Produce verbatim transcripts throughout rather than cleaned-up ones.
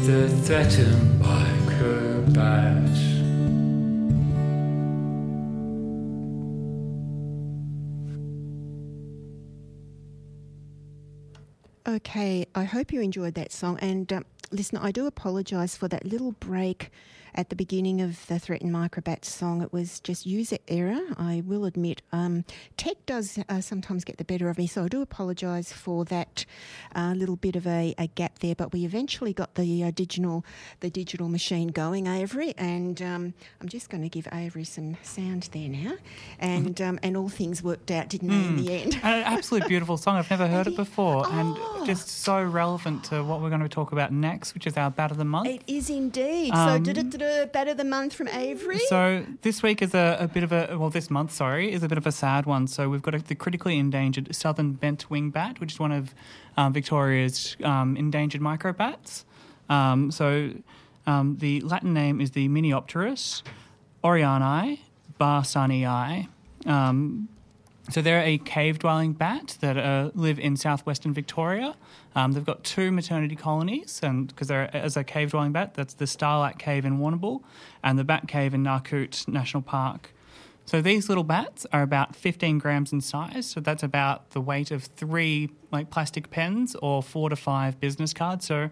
the threatened microbats. Okay, I hope you enjoyed that song. And um, listen, I do apologise for that little break at the beginning of the Threatened Microbats song. It was just user error, I will admit. Um, tech does uh, sometimes get the better of me, so I do apologise for that uh, little bit of a, a gap there. But we eventually got the uh, digital the digital machine going, Avery, and um, I'm just going to give Avery some sound there now. And um, and all things worked out, didn't they, mm. in the end? An absolutely beautiful song. I've never heard it before, oh. and just so relevant to what we're going to talk about next, which is our Bat of the Month. It is indeed. Um, so, the Bat of the Month from Avery. So this week is a, a bit of a, well, this month, sorry, is a bit of a sad one. So we've got a, the critically endangered southern bent-wing bat, which is one of um, Victoria's um, endangered microbats. Um, so um, the Latin name is the Miniopterus oriani barsanii. Um, so they're a cave-dwelling bat that uh, live in southwestern Victoria. Um, they've got two maternity colonies, and because they're as a cave-dwelling bat, that's the Starlight Cave in Warrnambool and the Bat Cave in Narcoot National Park. So these little bats are about fifteen grams in size, so that's about the weight of three like plastic pens or four to five business cards. So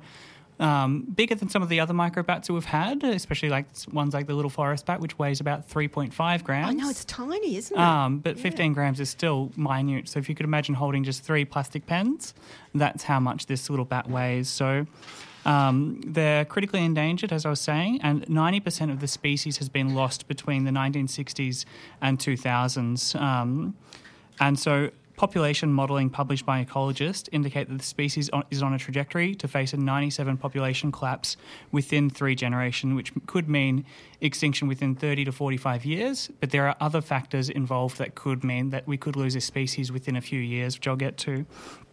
um, bigger than some of the other microbats that we've had, especially like ones like the little forest bat, which weighs about three point five grams. I know, it's tiny, isn't it? Um, but yeah. fifteen grams is still minute. So if you could imagine holding just three plastic pens, that's how much this little bat weighs. So um, they're critically endangered, as I was saying, and ninety percent of the species has been lost between the nineteen sixties and two thousands. Um, and so population modelling published by ecologists indicate that the species on, is on a trajectory to face a ninety-seven population collapse within three generations, which could mean extinction within thirty to forty-five years. But there are other factors involved that could mean that we could lose a species within a few years, which I'll get to.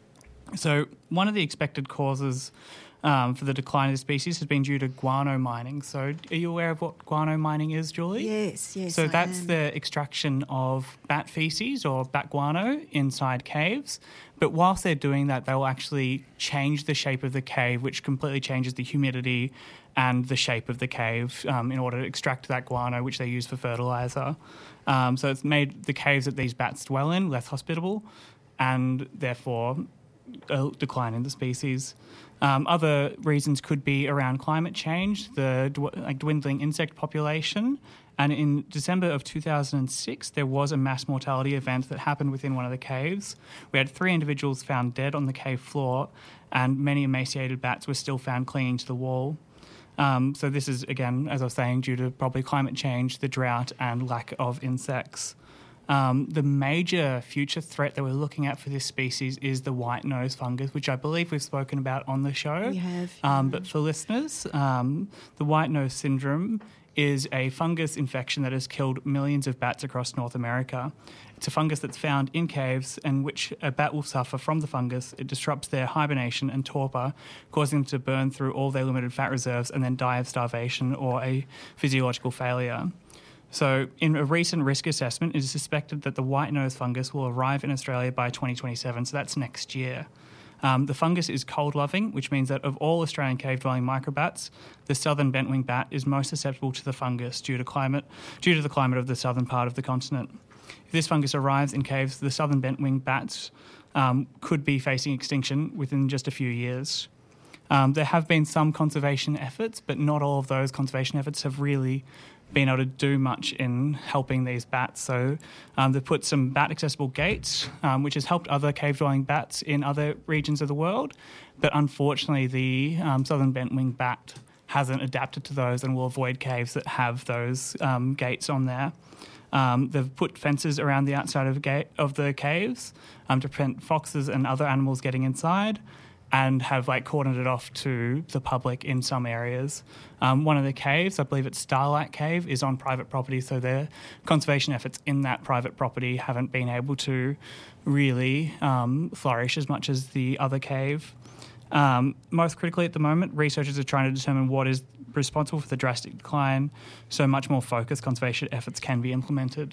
So one of the expected causes um, for the decline of the species has been due to guano mining. So are you aware of what guano mining is, Julie? Yes, yes, So I that's am. the extraction of bat feces or bat guano inside caves. But whilst they're doing that, they'll actually change the shape of the cave, which completely changes the humidity and the shape of the cave um, in order to extract that guano, which they use for fertiliser. Um, so it's made the caves that these bats dwell in less hospitable and therefore a decline in the species. Um, other reasons could be around climate change, the dw- like dwindling insect population, and in December of two thousand six, there was a mass mortality event that happened within one of the caves. We had three individuals found dead on the cave floor, and many emaciated bats were still found clinging to the wall. Um, so this is, again, as I was saying, due to probably climate change, the drought, and lack of insects. Um, the major future threat that we're looking at for this species is the white nose fungus, which I believe we've spoken about on the show. We have. Um, yeah. but for listeners, um, the white nose syndrome is a fungus infection that has killed millions of bats across North America. It's a fungus that's found in caves and which a bat will suffer from the fungus. It disrupts their hibernation and torpor, causing them to burn through all their limited fat reserves and then die of starvation or a physiological failure. So in a recent risk assessment, it is suspected that the white nose fungus will arrive in Australia by twenty twenty-seven, so that's next year. Um, the fungus is cold-loving, which means that of all Australian cave-dwelling microbats, the southern bent-wing bat is most susceptible to the fungus due to climate, due to the climate of the southern part of the continent. If this fungus arrives in caves, the southern bent-wing bats um, could be facing extinction within just a few years. Um, there have been some conservation efforts, but not all of those conservation efforts have really been able to do much in helping these bats. So um, they've put some bat-accessible gates, um, which has helped other cave-dwelling bats in other regions of the world. But unfortunately, the um, southern bent-wing bat hasn't adapted to those and will avoid caves that have those um, gates on there. Um, they've put fences around the outside of, gate, of the caves um, to prevent foxes and other animals getting inside, and have like cordoned it off to the public in some areas. Um, one of the caves, I believe it's Starlight Cave, is on private property, so their conservation efforts in that private property haven't been able to really um, flourish as much as the other cave. Um, most critically at the moment, researchers are trying to determine what is responsible for the drastic decline, so much more focused conservation efforts can be implemented.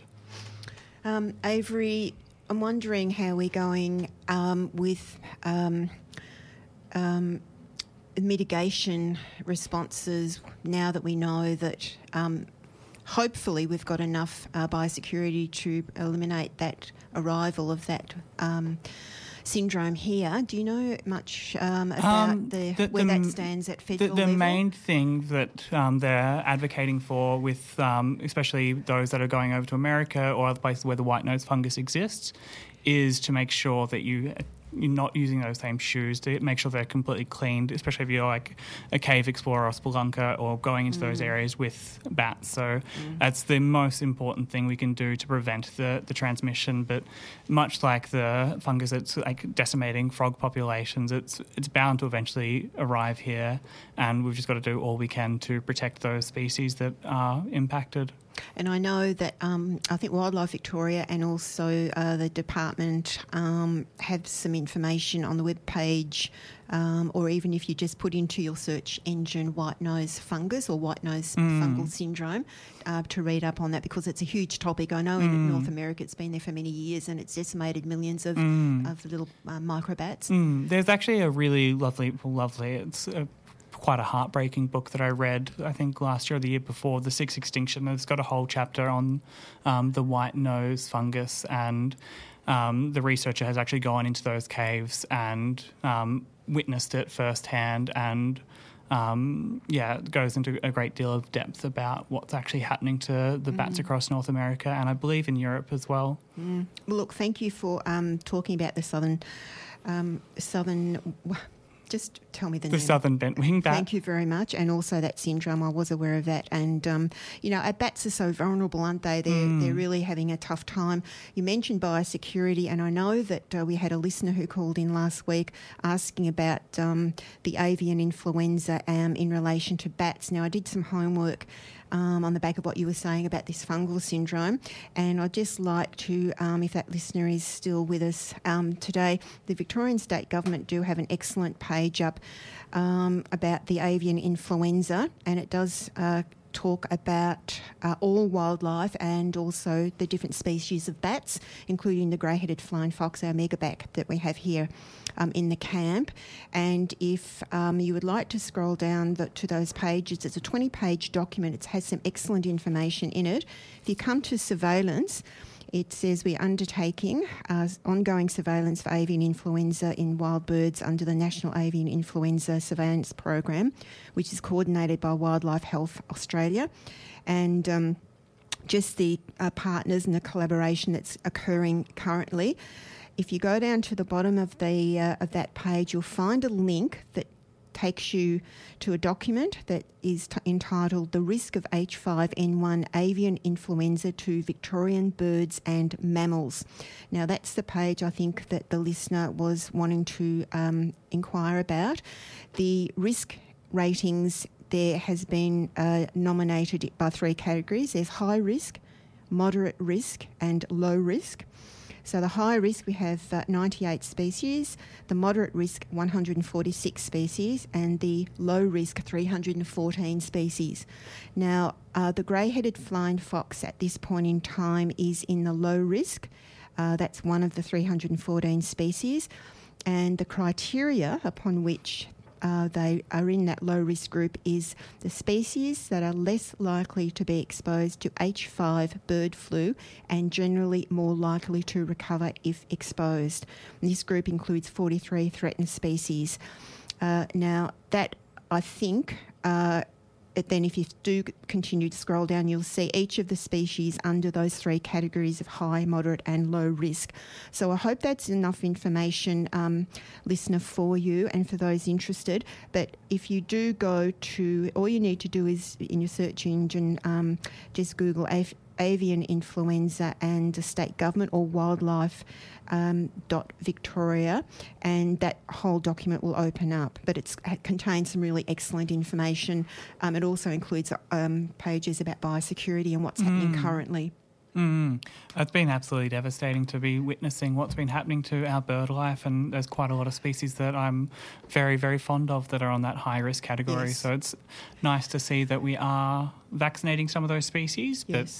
Um, Avery, I'm wondering how we're going um, with... Um, Um, mitigation responses now that we know that um, hopefully we've got enough uh, biosecurity to eliminate that arrival of that um, syndrome here? Do you know much um, about Um, the, the- where the- that stands at The, federal the level? main thing that um, they're advocating for, with um, especially those that are going over to America or other places where the white nose fungus exists, is to make sure that you you're not using those same shoes, to make sure they're completely cleaned, especially if you're like a cave explorer or spelunker or going into mm. those areas with bats. So mm. that's the most important thing we can do to prevent the, the transmission. But much like the fungus that's like decimating frog populations, it's it's bound to eventually arrive here, and we've just got to do all we can to protect those species that are impacted. And I know that um, I think Wildlife Victoria and also uh, the department um, have some information on the webpage, um, or even if you just put into your search engine white nose fungus or white nose mm. fungal syndrome, uh, to read up on that, because it's a huge topic. I know mm. in North America it's been there for many years and it's decimated millions of, mm. of little uh, microbats. Mm. There's actually a really lovely, well, lovely, it's a quite a heartbreaking book that I read, I think last year or the year before, The Sixth Extinction. It's got a whole chapter on um, the white nose fungus, and um, the researcher has actually gone into those caves and um, witnessed it firsthand, and um, yeah, it goes into a great deal of depth about what's actually happening to the mm. bats across North America, and I believe in Europe as well. Mm. Well, look, thank you for um, talking about the southern um, southern. Just tell me the, the name. The southern bent-winged bat. Thank you very much. And also that syndrome, I was aware of that. And, um, you know, our bats are so vulnerable, aren't they? They're, mm. they're really having a tough time. You mentioned biosecurity, and I know that uh, we had a listener who called in last week asking about um, the avian influenza um, in relation to bats. Now, I did some homework Um, on the back of what you were saying about this fungal syndrome. And I'd just like to, um, if that listener is still with us um, today, the Victorian State Government do have an excellent page up um, about the avian influenza, and it does uh, talk about uh, all wildlife and also the different species of bats, including the grey-headed flying fox, our megabat that we have here um, in the camp. And if um, you would like to scroll down the, to those pages, it's a twenty-page document. It has some excellent information in it. If you come to surveillance, it says we're undertaking uh, ongoing surveillance for avian influenza in wild birds under the National Avian Influenza Surveillance Program, which is coordinated by Wildlife Health Australia. And um, just the uh, partners and the collaboration that's occurring currently. If you go down to the bottom of the uh, of that page, you'll find a link that takes you to a document that is t- entitled The Risk of H five N one Avian Influenza to Victorian Birds and Mammals. Now, that's the page I think that the listener was wanting to um, inquire about. The risk ratings there has been uh, nominated by three categories. There's high risk, moderate risk and low risk. So the high risk, we have uh, ninety-eight species, the moderate risk, one hundred forty-six species, and the low risk, three hundred fourteen species. Now, uh, the grey-headed flying fox at this point in time is in the low risk. Uh, that's one of the three hundred fourteen species. And the criteria upon which Uh, they are in that low-risk group is the species that are less likely to be exposed to H five bird flu and generally more likely to recover if exposed. And this group includes forty-three threatened species. Uh, now, that, I think, uh, then if you do continue to scroll down, you'll see each of the species under those three categories of high, moderate and low risk. So I hope that's enough information, um, listener, for you and for those interested. But if you do go to, all you need to do is in your search engine, um, just Google av- avian influenza and the state government or wildlife um, dot Victoria, and that whole document will open up. But it's, it contains some really excellent information. Um, it also includes um, pages about biosecurity and what's mm. happening currently. Mm. It's been absolutely devastating to be witnessing what's been happening to our bird life, and there's quite a lot of species that I'm very, very fond of that are on that high-risk category. Yes. So it's nice to see that we are vaccinating some of those species, but yes.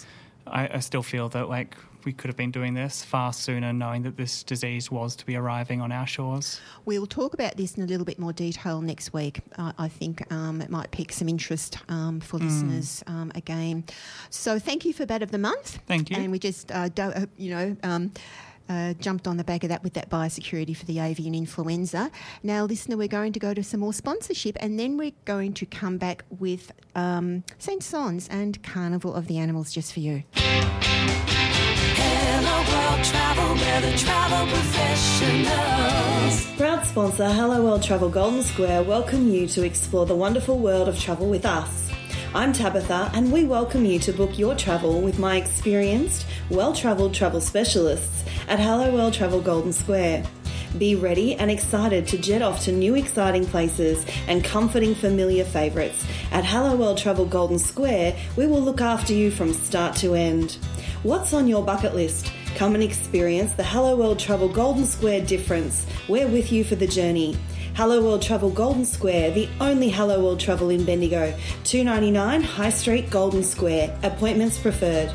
I, I still feel that, like, we could have been doing this far sooner, knowing that this disease was to be arriving on our shores. We'll talk about this in a little bit more detail next week. Uh, I think um, it might pique some interest um, for mm. listeners um, again. So thank you for Bat of the Month. Thank you. And we just, uh, do, uh, you know... Um, Uh, jumped on the back of that with that biosecurity for the avian influenza. Now, listener, we're going to go to some more sponsorship, and then we're going to come back with um, Saint Sons and Carnival of the Animals just for you. Hello World Travel, we're the travel professionals. Proud sponsor Hello World Travel Golden Square welcome you to explore the wonderful world of travel with us. I'm Tabitha, and we welcome you to book your travel with my experienced, well-travelled travel specialists at Hello World Travel Golden Square. Be ready and excited to jet off to new exciting places and comforting familiar favourites. At Hello World Travel Golden Square, we will look after you from start to end. What's on your bucket list? Come and experience the Hello World Travel Golden Square difference. We're with you for the journey. Hello World Travel Golden Square, the only Hello World Travel in Bendigo. two ninety-nine High Street, Golden Square. Appointments preferred.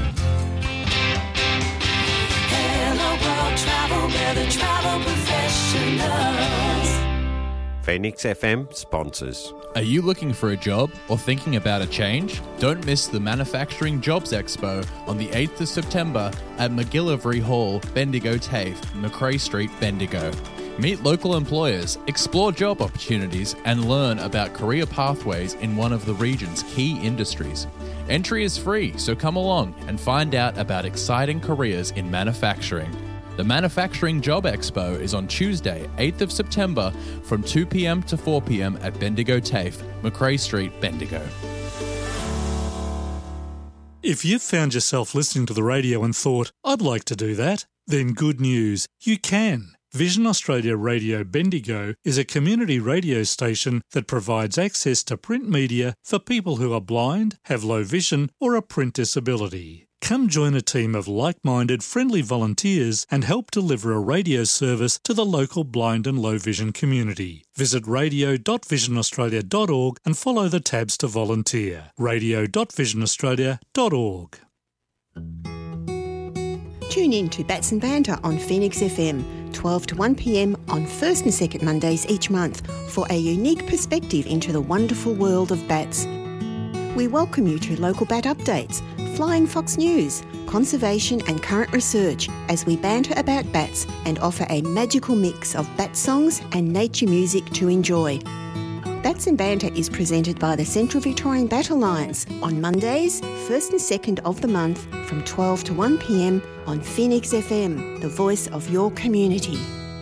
Hello World Travel, we're the travel professionals. Phoenix F M sponsors. Are you looking for a job or thinking about a change? Don't miss the Manufacturing Jobs Expo on the eighth of September at McGillivray Hall, Bendigo TAFE, Macrae Street, Bendigo. Meet local employers, explore job opportunities, and learn about career pathways in one of the region's key industries. Entry is free, so come along and find out about exciting careers in manufacturing. The Manufacturing Job Expo is on Tuesday, eighth of September from two p.m. to four p.m. at Bendigo TAFE, Macrae Street, Bendigo. If you've found yourself listening to the radio and thought, I'd like to do that, then good news, you can. Vision Australia Radio Bendigo is a community radio station that provides access to print media for people who are blind, have low vision, or a print disability. Come join a team of like-minded, friendly volunteers and help deliver a radio service to the local blind and low vision community. Visit radio dot vision australia dot org and follow the tabs to volunteer. radio dot vision australia dot org. Tune in to Bats and Banter on Phoenix F M, twelve to one p.m. on first and second Mondays each month for a unique perspective into the wonderful world of bats. We welcome you to local bat updates, Flying Fox news, conservation and current research as we banter about bats and offer a magical mix of bat songs and nature music to enjoy. Bats and Banter is presented by the Central Victorian Bat Alliance on Mondays, first and second of the month from twelve to one p.m. on Phoenix F M, the voice of your community.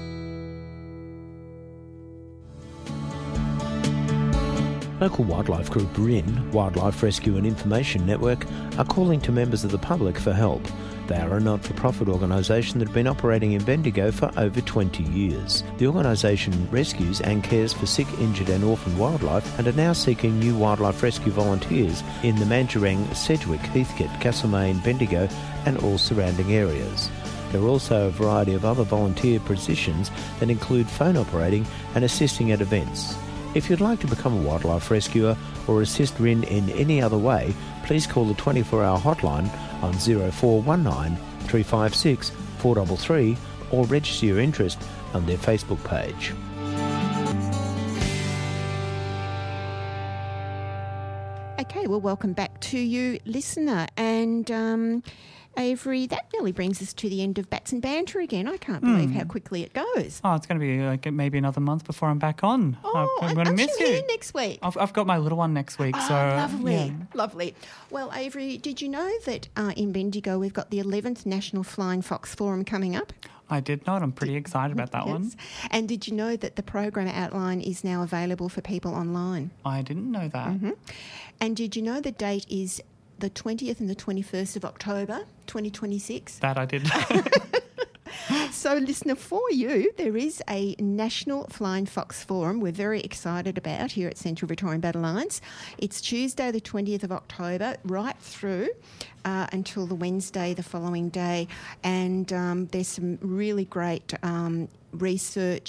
Local wildlife group R I N, Wildlife Rescue and Information Network, are calling to members of the public for help. They are a not-for-profit organisation that have been operating in Bendigo for over twenty years. The organisation rescues and cares for sick, injured and orphaned wildlife and are now seeking new wildlife rescue volunteers in the Manjarang, Sedgwick, Heathcote, Castlemaine, Bendigo and all surrounding areas. There are also a variety of other volunteer positions that include phone operating and assisting at events. If you'd like to become a wildlife rescuer or assist R I N in any other way, please call the twenty-four hour hotline on zero four one nine, three five six, four three three or register your interest on their Facebook page. Okay, well, welcome back to you, listener. And um, Avery, that nearly brings us to the end of Bats and Banter again. I can't believe Mm. how quickly it goes. Oh, it's going to be like maybe another month before I'm back on. Oh, I'm going to aren't miss you you. here next week? I've, I've got my little one next week. Oh, so lovely, yeah. lovely. Well, Avery, did you know that uh, in Bendigo we've got the eleventh National Flying Fox Forum coming up? I did not. I'm pretty excited about that Yes. one. And did you know that the program outline is now available for people online? I didn't know that. Mm-hmm. And did you know the date is the twentieth and the twenty-first of October, twenty twenty-six? That I did. So, listener, for you, there is a National Flying Fox Forum we're very excited about here at Central Victorian Bat Alliance. It's Tuesday the twentieth of October right through uh, until the Wednesday the following day. And um, there's some really great um, research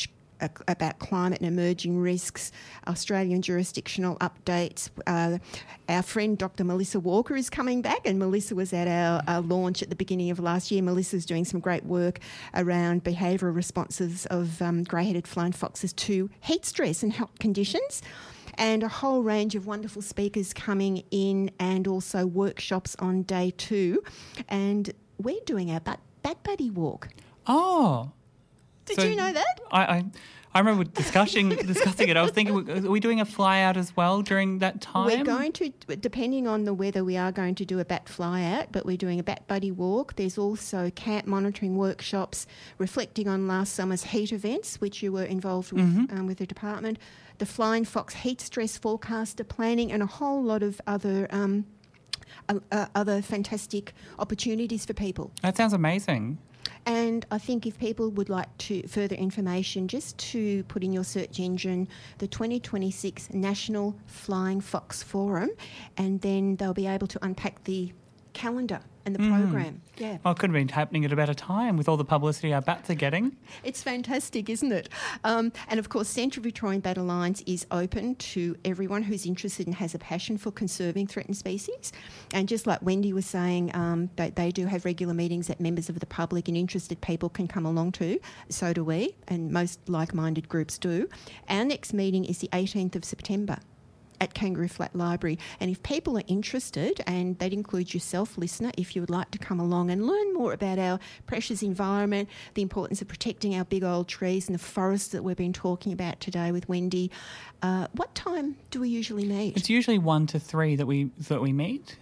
uh, about climate and emerging risks, Australian jurisdictional updates. Uh, our friend Doctor Melissa Walker is coming back, and Melissa was at our, our launch at the beginning of last year. Melissa's doing some great work around behavioural responses of um, grey-headed flying foxes to heat stress and health conditions. And a whole range of wonderful speakers coming in, and also workshops on day two. And we're doing our Bat, Bat Buddy walk. Oh. Did so you know that? I, I I remember discussing discussing it. I was thinking, are we doing a fly out as well during that time? We're going to, depending on the weather, we are going to do a bat fly out, but we're doing a Bat Buddy walk. There's also camp monitoring workshops reflecting on last summer's heat events, which you were involved with mm-hmm. um, with the department, the Flying Fox heat stress forecaster planning, and a whole lot of other um, uh, uh, other fantastic opportunities for people. That sounds amazing. And I think if people would like to further information, just to put in your search engine the twenty twenty-six National Flying Fox Forum, and then they'll be able to unpack the calendar and the mm. program. Yeah. Well, it could have been happening at a better time with all the publicity our bats are getting. It's fantastic, isn't it? Um, and of course, Central Victorian Bat Alliance is open to everyone who's interested and has a passion for conserving threatened species. And just like Wendy was saying, um, they, they do have regular meetings that members of the public and interested people can come along to. So do we, and most like-minded groups do. Our next meeting is the eighteenth of September. At Kangaroo Flat Library. And if people are interested, and that includes yourself, listener, if you would like to come along and learn more about our precious environment, the importance of protecting our big old trees and the forests that we've been talking about today with Wendy, uh, what time do we usually meet? It's usually one to three that we that we meet.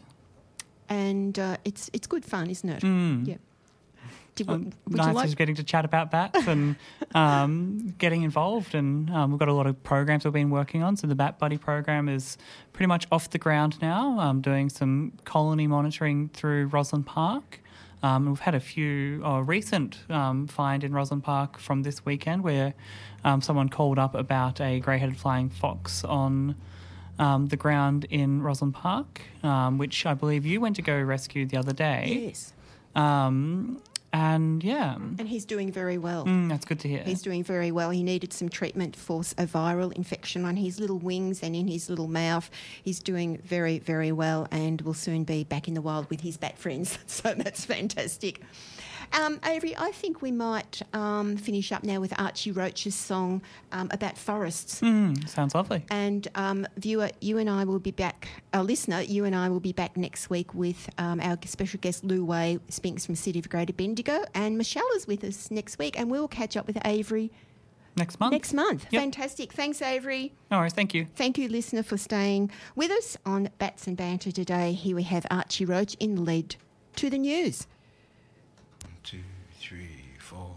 And uh, it's it's good fun, isn't it? Mm. Yeah. Did, um, would nice you like- is getting to chat about bats and um, getting involved, and um, we've got a lot of programs we've been working on. So the Bat Buddy program is pretty much off the ground now. Um, doing some colony monitoring through Roslyn Park. Um, we've had a few uh, recent um, find in Roslyn Park from this weekend where um, someone called up about a grey-headed flying fox on um, the ground in Roslyn Park, um, which I believe you went to go rescue the other day. Yes. Um, And, yeah. And he's doing very well. Mm, that's good to hear. He's doing very well. He needed some treatment for a viral infection on his little wings and in his little mouth. He's doing very, very well and will soon be back in the wild with his bat friends. So that's fantastic. Um, Avery, I think we might um, finish up now with Archie Roach's song um, about forests. Mm, sounds lovely. And um, viewer, you and I will be back, our listener, you and I will be back next week with um, our special guest Lou Way, Spinks from City of Greater Bendigo, and Michelle is with us next week, and we'll catch up with Avery next month. Next month. Yep. Fantastic. Thanks, Avery. No worries. Thank you. Thank you, listener, for staying with us on Bats and Banter today. Here we have Archie Roach in lead to the news. Two, three, four.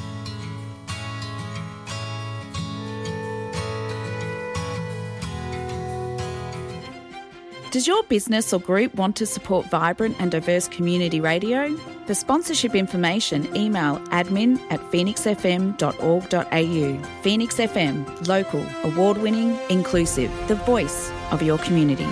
Does your business or group want to support vibrant and diverse community radio? For sponsorship information, email admin at phoenix f m dot org dot a u. Phoenix F M, local, award-winning, inclusive, the voice of your community.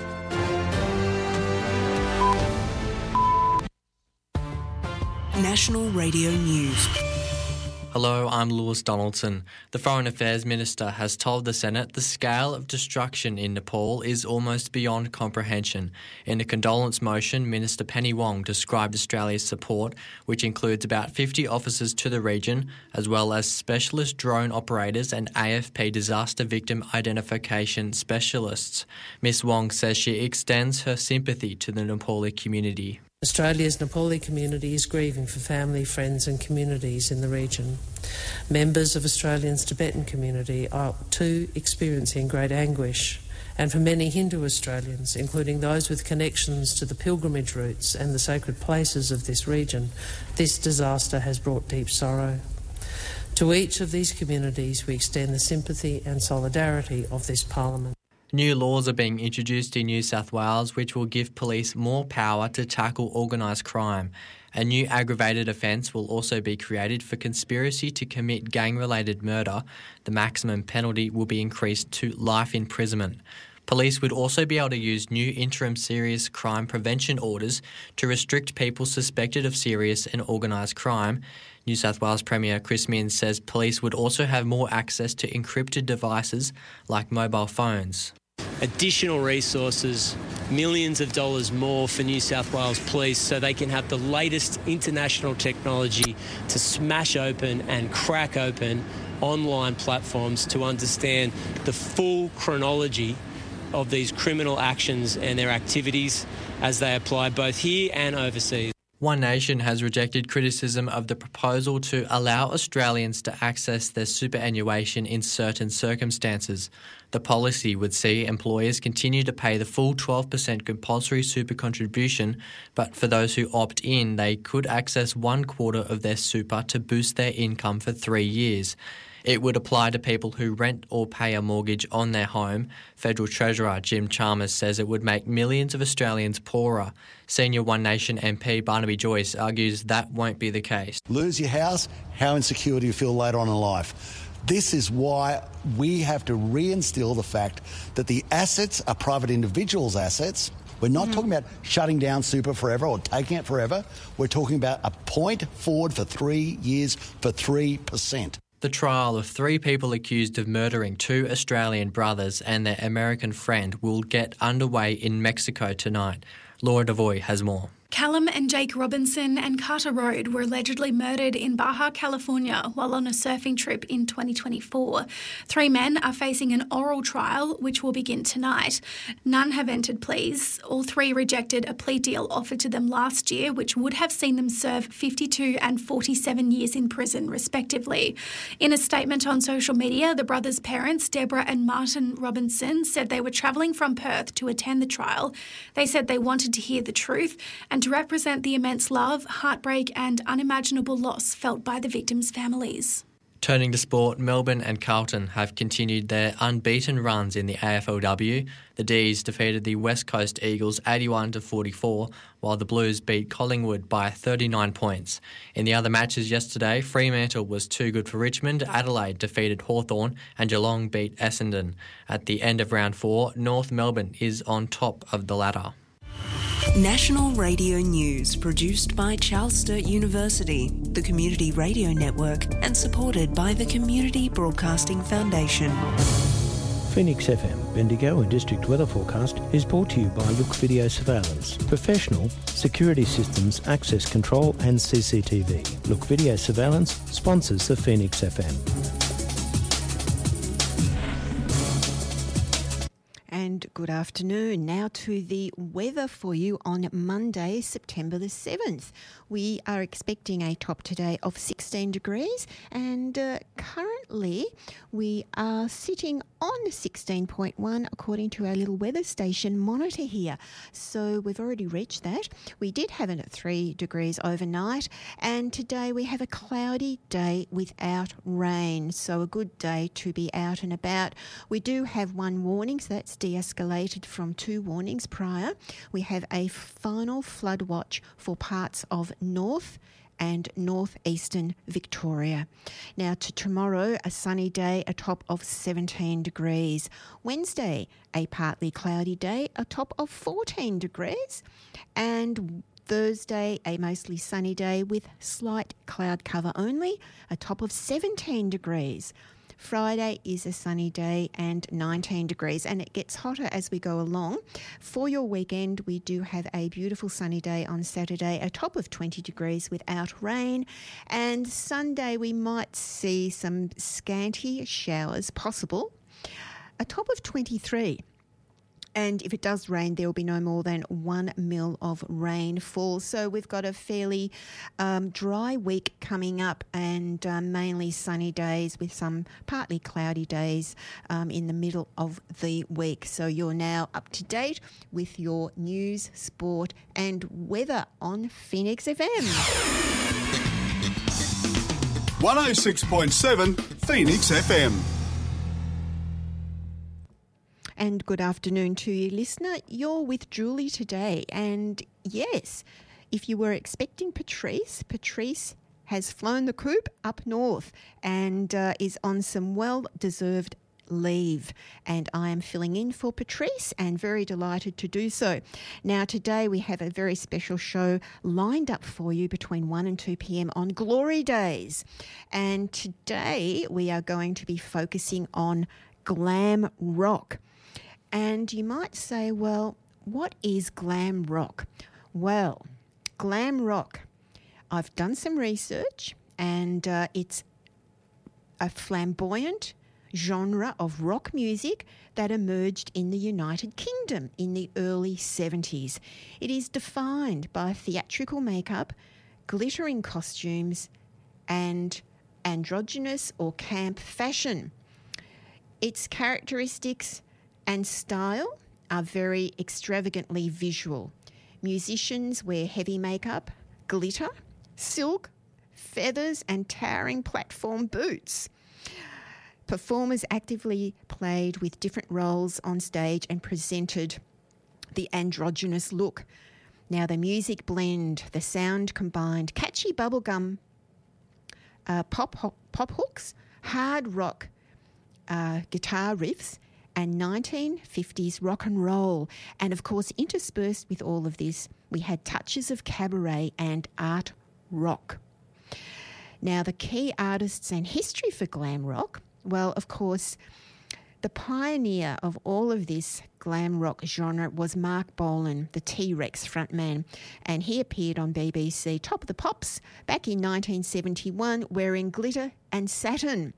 National Radio News. Hello, I'm Lewis Donaldson. The Foreign Affairs Minister has told the Senate the scale of destruction in Nepal is almost beyond comprehension. In a condolence motion, Minister Penny Wong described Australia's support, which includes about fifty officers to the region, as well as specialist drone operators and A F P disaster victim identification specialists. Miss Wong says she extends her sympathy to the Nepali community. Australia's Nepali community is grieving for family, friends and communities in the region. Members of Australia's Tibetan community are too experiencing great anguish, and for many Hindu Australians, including those with connections to the pilgrimage routes and the sacred places of this region, this disaster has brought deep sorrow. To each of these communities we extend the sympathy and solidarity of this Parliament. New laws are being introduced in New South Wales which will give police more power to tackle organised crime. A new aggravated offence will also be created for conspiracy to commit gang-related murder. The maximum penalty will be increased to life imprisonment. Police would also be able to use new interim serious crime prevention orders to restrict people suspected of serious and organised crime. New South Wales Premier Chris Minns says police would also have more access to encrypted devices like mobile phones. Additional resources, millions of dollars more for New South Wales Police so they can have the latest international technology to smash open and crack open online platforms to understand the full chronology of these criminal actions and their activities as they apply both here and overseas. One Nation has rejected criticism of the proposal to allow Australians to access their superannuation in certain circumstances. The policy would see employers continue to pay the full twelve percent compulsory super contribution, but for those who opt in, they could access one quarter of their super to boost their income for three years. It would apply to people who rent or pay a mortgage on their home. Federal Treasurer Jim Chalmers says it would make millions of Australians poorer. Senior One Nation M P Barnaby Joyce argues that won't be the case. Lose your house, how insecure do you feel later on in life? This is why we have to reinstill the fact that the assets are private individuals' assets. We're not mm-hmm. talking about shutting down super forever or taking it forever. We're talking about a point forward for three years for three percent. The trial of three people accused of murdering two Australian brothers and their American friend will get underway in Mexico tonight. Laura Devoy has more. Callum and Jake Robinson and Carter Road were allegedly murdered in Baja, California while on a surfing trip in twenty twenty-four. Three men are facing an oral trial which will begin tonight. None have entered pleas. All three rejected a plea deal offered to them last year which would have seen them serve fifty-two and forty-seven years in prison respectively. In a statement on social media, the brothers' parents, Deborah and Martin Robinson, said they were travelling from Perth to attend the trial. They said they wanted to hear the truth and to represent the immense love, heartbreak and unimaginable loss felt by the victims' families. Turning to sport, Melbourne and Carlton have continued their unbeaten runs in the A F L W. The D's defeated the West Coast Eagles eighty-one to forty-four, while the Blues beat Collingwood by thirty-nine points. In the other matches yesterday, Fremantle was too good for Richmond, Adelaide defeated Hawthorn and Geelong beat Essendon. At the end of round four, North Melbourne is on top of the ladder. National Radio News, produced by Charles Sturt University, the Community Radio Network, and supported by the Community Broadcasting Foundation. Phoenix F M, Bendigo and District Weather Forecast is brought to you by Look Video Surveillance. Professional, security systems, access control and C C T V. Look Video Surveillance sponsors the Phoenix F M. And good afternoon. Now to the weather for you on Monday, September the seventh. We are expecting a top today of sixteen degrees and uh, currently we are sitting on sixteen point one according to our little weather station monitor here. So we've already reached that. We did have it at three degrees overnight and today we have a cloudy day without rain. So a good day to be out and about. We do have one warning, so that's de-escalated from two warnings prior. We have a final flood watch for parts of north and northeastern Victoria. Now to tomorrow, a sunny day, a top of seventeen degrees. Wednesday, a partly cloudy day, a top of fourteen degrees. And Thursday, a mostly sunny day with slight cloud cover only, a top of seventeen degrees. Friday is a sunny day and nineteen degrees, and it gets hotter as we go along. For your weekend, we do have a beautiful sunny day on Saturday, a top of twenty degrees without rain, and Sunday we might see some scanty showers possible, a top of twenty-three. And if it does rain, there will be no more than one mil of rainfall. So we've got a fairly um, dry week coming up and uh, mainly sunny days with some partly cloudy days um, in the middle of the week. So you're now up to date with your news, sport and weather on Phoenix F M. one oh six point seven Phoenix F M. And good afternoon to you, listener. You're with Julie today. And yes, if you were expecting Patrice, Patrice has flown the coop up north and uh, is on some well-deserved leave, and I am filling in for Patrice and very delighted to do so. Now, today we have a very special show lined up for you between one and two p.m. on Glory Days, and today we are going to be focusing on glam rock. And you might say, well, what is glam rock? Well, glam rock, I've done some research, and uh, it's a flamboyant genre of rock music that emerged in the United Kingdom in the early seventies. It is defined by theatrical makeup, glittering costumes, and androgynous or camp fashion. Its characteristics and style are very extravagantly visual. Musicians wear heavy makeup, glitter, silk, feathers, and towering platform boots. Performers actively played with different roles on stage and presented the androgynous look. Now, the music blend, the sound combined catchy bubblegum uh, pop, ho- pop hooks, hard rock uh, guitar riffs, and nineteen fifties rock and roll. And, of course, interspersed with all of this, we had touches of cabaret and art rock. Now, the key artists and history for glam rock, well, of course, the pioneer of all of this glam rock genre was Mark Bolan, the T-Rex frontman, and he appeared on B B C Top of the Pops back in nineteen seventy-one wearing glitter and satin,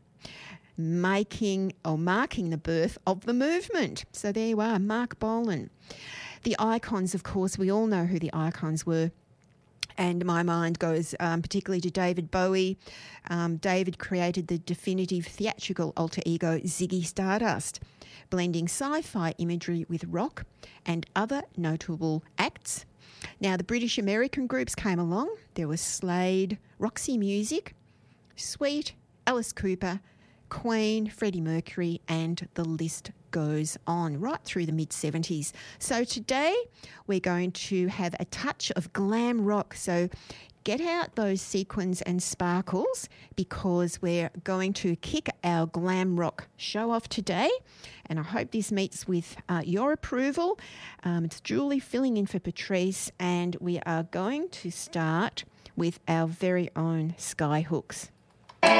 making or marking the birth of the movement. So there you are, Mark Bolan. The icons, of course, we all know who the icons were. And my mind goes um, particularly to David Bowie. Um, David created the definitive theatrical alter ego Ziggy Stardust, blending sci-fi imagery with rock and other notable acts. Now, the British American groups came along. There was Slade, Roxy Music, Sweet, Alice Cooper, Queen, Freddie Mercury, and the list goes on right through the mid-seventies. So today we're going to have a touch of glam rock. So get out those sequins and sparkles because we're going to kick our glam rock show off today. And I hope this meets with uh, your approval. Um, it's Julie filling in for Patrice, and we are going to start with our very own Skyhooks.